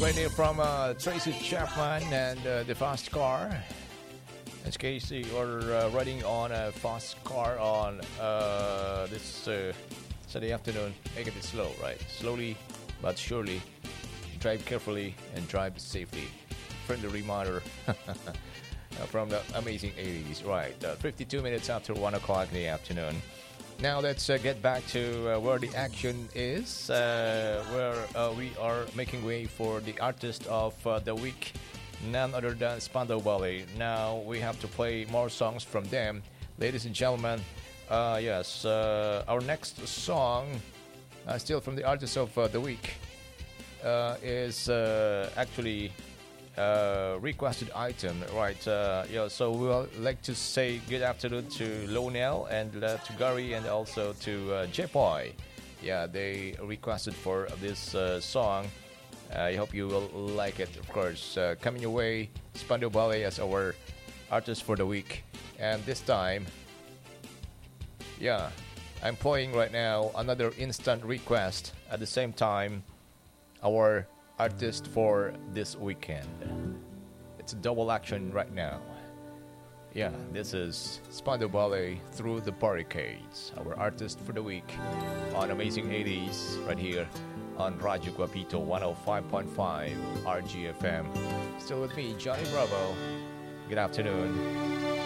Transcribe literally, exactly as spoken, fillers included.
Right here from uh, Tracy Chapman and uh, the fast car. In case you're uh, riding on a fast car on uh, this uh, Sunday afternoon, make it slow, right? Slowly but surely. Drive carefully and drive safely. Friendly reminder from the amazing eighties, right? Uh, fifty-two minutes after one o'clock in the afternoon. Now let's uh, get back to uh, where the action is, uh, where uh, we are making way for the artist of uh, the week, none other than Spandau Ballet. Now we have to play more songs from them. Ladies and gentlemen, uh, yes, uh, our next song, uh, still from the artist of uh, the week, uh, is uh, actually uh, requested item, right? Uh, yeah, so we would like to say good afternoon to Lonel and uh, to Gary and also to uh, Jepoy. Yeah, they requested for this uh, song. I hope you will like it, of course. Uh, coming your way, Spandau Ballet as our artist for the week. And this time, yeah, I'm playing right now another instant request. At the same time, our artist for this weekend. It's a double action right now. Yeah, this is Spandau Ballet Through the Barricades, our artist for the week on Amazing eighties right here on Radio Guapito one oh five point five R G F M. Still with me, Johnny Bravo. Good afternoon.